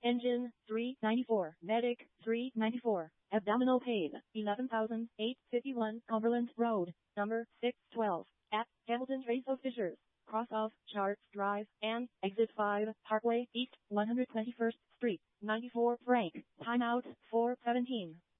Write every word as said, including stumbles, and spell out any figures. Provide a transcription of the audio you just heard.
Engine, three ninety-four. Medic, three ninety-four. Abdominal pain, eleven thousand eight hundred fifty-one. Cumberland Road, number six twelve. At Hamilton Trace of Fishers. Cross off Charts Drive and Exit five, Parkway East, one hundred twenty-first Street, ninety-four Frank. Timeout, four seventeen.